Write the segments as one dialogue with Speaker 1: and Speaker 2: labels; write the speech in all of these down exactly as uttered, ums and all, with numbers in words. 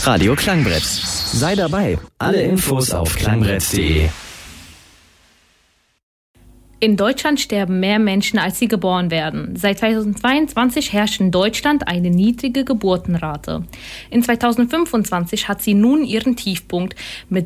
Speaker 1: Radio Klangbrett. Sei dabei. Alle Infos auf klangbrett punkt de.
Speaker 2: In Deutschland sterben mehr Menschen, als sie geboren werden. Seit zweitausendzweiundzwanzig herrscht in Deutschland eine niedrige Geburtenrate. In zweitausendfünfundzwanzig hat sie nun ihren Tiefpunkt mit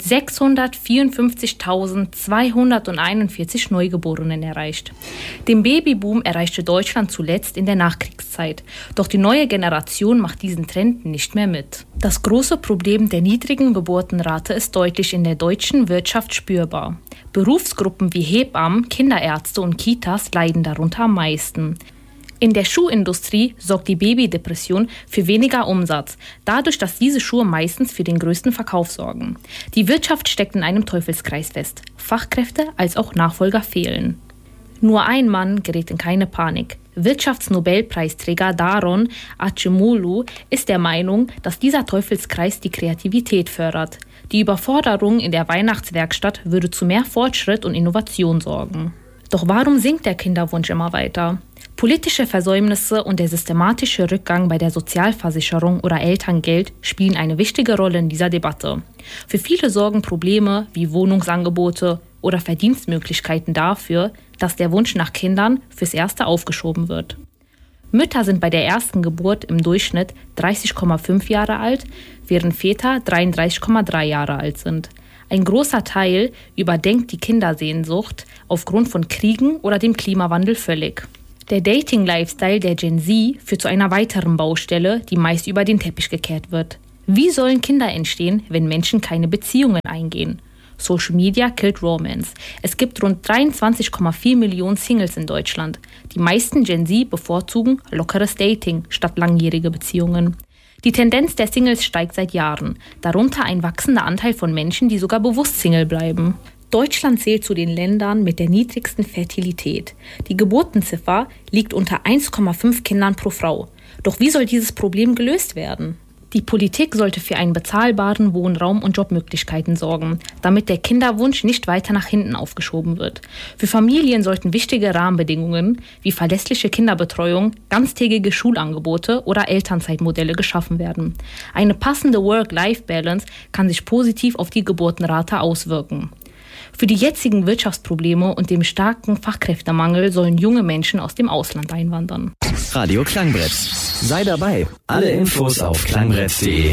Speaker 2: sechshundertvierundfünfzigtausendzweihunderteinundvierzig Neugeborenen erreicht. Den Babyboom erreichte Deutschland zuletzt in der Nachkriegszeit. Doch die neue Generation macht diesen Trend nicht mehr mit. Das große Problem der niedrigen Geburtenrate ist deutlich in der deutschen Wirtschaft spürbar. Berufsgruppen wie Hebammen, Kinderärzte und Kitas leiden darunter am meisten. In der Schuhindustrie sorgt die Babydepression für weniger Umsatz, dadurch, dass diese Schuhe meistens für den größten Verkauf sorgen. Die Wirtschaft steckt in einem Teufelskreis fest. Fachkräfte als auch Nachfolger fehlen. Nur ein Mann gerät in keine Panik. Wirtschaftsnobelpreisträger Daron Acemoglu ist der Meinung, dass dieser Teufelskreis die Kreativität fördert. Die Überforderung in der Weihnachtswerkstatt würde zu mehr Fortschritt und Innovation sorgen. Doch warum sinkt der Kinderwunsch immer weiter? Politische Versäumnisse und der systematische Rückgang bei der Sozialversicherung oder Elterngeld spielen eine wichtige Rolle in dieser Debatte. Für viele sorgen Probleme wie Wohnungsangebote oder Verdienstmöglichkeiten dafür, dass der Wunsch nach Kindern fürs Erste aufgeschoben wird. Mütter sind bei der ersten Geburt im Durchschnitt dreißig Komma fünf Jahre alt, während Väter dreiunddreißig Komma drei Jahre alt sind. Ein großer Teil überdenkt die Kindersehnsucht aufgrund von Kriegen oder dem Klimawandel völlig. Der Dating-Lifestyle der Gen Z führt zu einer weiteren Baustelle, die meist über den Teppich gekehrt wird. Wie sollen Kinder entstehen, wenn Menschen keine Beziehungen eingehen? Social Media killt Romance. Es gibt rund dreiundzwanzig Komma vier Millionen Singles in Deutschland. Die meisten Gen Z bevorzugen lockeres Dating statt langjährige Beziehungen. Die Tendenz der Singles steigt seit Jahren, darunter ein wachsender Anteil von Menschen, die sogar bewusst Single bleiben. Deutschland zählt zu den Ländern mit der niedrigsten Fertilität. Die Geburtenziffer liegt unter eins Komma fünf Kindern pro Frau. Doch wie soll dieses Problem gelöst werden? Die Politik sollte für einen bezahlbaren Wohnraum und Jobmöglichkeiten sorgen, damit der Kinderwunsch nicht weiter nach hinten aufgeschoben wird. Für Familien sollten wichtige Rahmenbedingungen wie verlässliche Kinderbetreuung, ganztägige Schulangebote oder Elternzeitmodelle geschaffen werden. Eine passende Work-Life-Balance kann sich positiv auf die Geburtenrate auswirken. Für die jetzigen Wirtschaftsprobleme und dem starken Fachkräftemangel sollen junge Menschen aus dem Ausland einwandern.
Speaker 1: Radio Klangbrett. Sei dabei. Alle Infos auf klangbrett punkt de.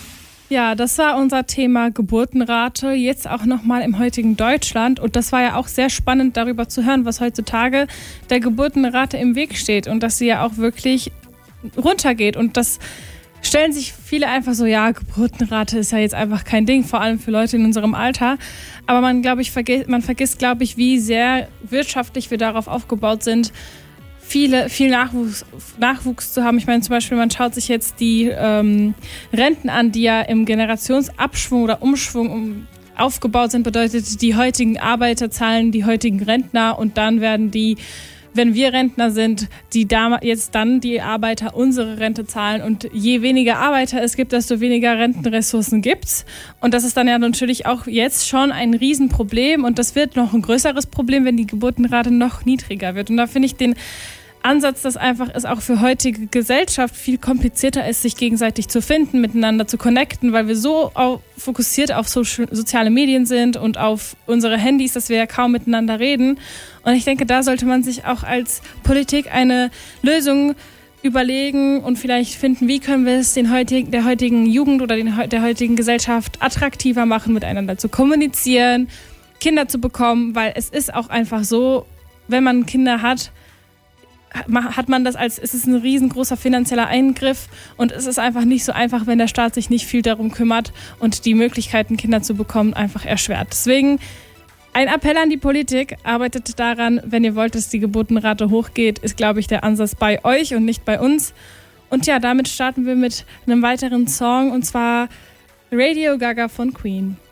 Speaker 3: Ja, das war unser Thema Geburtenrate, jetzt auch nochmal im heutigen Deutschland. Und das war ja auch sehr spannend, darüber zu hören, was heutzutage der Geburtenrate im Weg steht und dass sie ja auch wirklich runtergeht. Und das stellen sich viele einfach so, ja, Geburtenrate ist ja jetzt einfach kein Ding, vor allem für Leute in unserem Alter. Aber man, glaube ich, vergisst, man vergisst, glaube ich, wie sehr wirtschaftlich wir darauf aufgebaut sind, viele, viel Nachwuchs, Nachwuchs zu haben. Ich meine zum Beispiel, man schaut sich jetzt die ähm, Renten an, die ja im Generationsabschwung oder Umschwung um, aufgebaut sind. Bedeutet, die heutigen Arbeiter zahlen die heutigen Rentner und dann werden die, wenn wir Rentner sind, die dam- jetzt dann die Arbeiter unsere Rente zahlen. Und je weniger Arbeiter es gibt, desto weniger Rentenressourcen gibt's. Und das ist dann ja natürlich auch jetzt schon ein Riesenproblem. Und das wird noch ein größeres Problem, wenn die Geburtenrate noch niedriger wird. Und da finde ich den Ansatz, dass einfach es auch für heutige Gesellschaft viel komplizierter ist, sich gegenseitig zu finden, miteinander zu connecten, weil wir so auf, fokussiert auf Social, soziale Medien sind und auf unsere Handys, dass wir ja kaum miteinander reden. Und ich denke, da sollte man sich auch als Politik eine Lösung überlegen und vielleicht finden, wie können wir es den heutigen, der heutigen Jugend oder den, der heutigen Gesellschaft attraktiver machen, miteinander zu kommunizieren, Kinder zu bekommen, weil es ist auch einfach so, wenn man Kinder hat, hat man das als, es ist ein riesengroßer finanzieller Eingriff und es ist einfach nicht so einfach, wenn der Staat sich nicht viel darum kümmert und die Möglichkeiten, Kinder zu bekommen, einfach erschwert. Deswegen ein Appell an die Politik, arbeitet daran, wenn ihr wollt, dass die Geburtenrate hochgeht, ist, glaube ich, der Ansatz bei euch und nicht bei uns. Und ja, damit starten wir mit einem weiteren Song und zwar Radio Gaga von Queen.